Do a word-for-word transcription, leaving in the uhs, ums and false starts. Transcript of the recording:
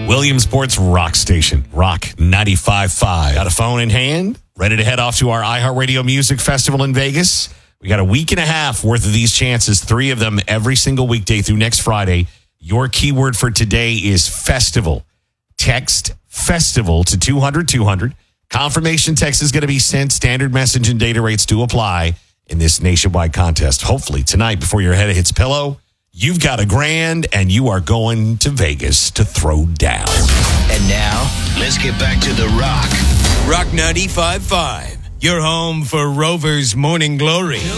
Williamsport's rock station, Rock ninety-five point five. Got a phone in hand? Ready to head off to our iHeartRadio Music Festival in Vegas? We got a week and a half worth of these chances, three of them every single weekday through next Friday. Your keyword for today is festival. Text festival to two hundred two hundred. Confirmation text is going to be sent. Standard message and data rates do apply in this nationwide contest. Hopefully tonight, before your head hits pillow, you've got a grand and you are going to Vegas to throw down. And now, let's get back to The Rock. Rock ninety-five point five, your home for Rover's Morning Glory.